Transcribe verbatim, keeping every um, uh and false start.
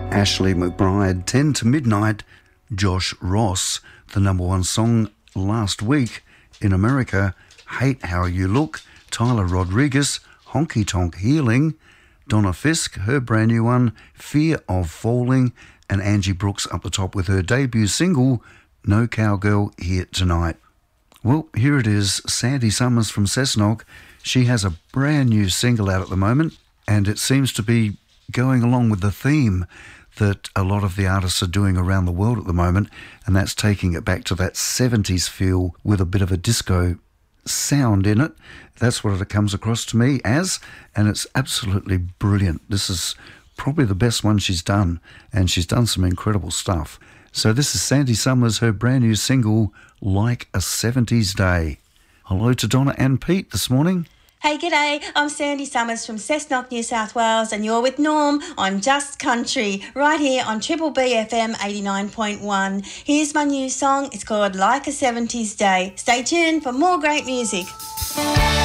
Ashley McBryde, ten to midnight. Josh Ross, the number one song last week in America, Hate How You Look. Tyler Rodriguez, Honky Tonk Healing. Donna Fisk, her brand new one, Fear of Falling. And Angie Brooks up the top with her debut single, No Cowgirl Here Tonight. Well, here it is, Sandy Summers from Cessnock. She has a brand new single out at the moment, and it seems to be going along with the theme that a lot of the artists are doing around the world at the moment, and that's taking it back to that seventies feel with a bit of a disco sound in it. That's what it comes across to me as, and it's absolutely brilliant. This is probably the best one she's done, and she's done some incredible stuff. So this is Sandy Summers, her brand new single, Like a seventies Day. Hello to Donna and Pete this morning. Hey, g'day, I'm Sandy Summers from Cessnock, New South Wales, and you're with Norm on Just Country, right here on Triple B F M eighty-nine point one. Here's my new song. It's called Like a seventies Day. Stay tuned for more great music.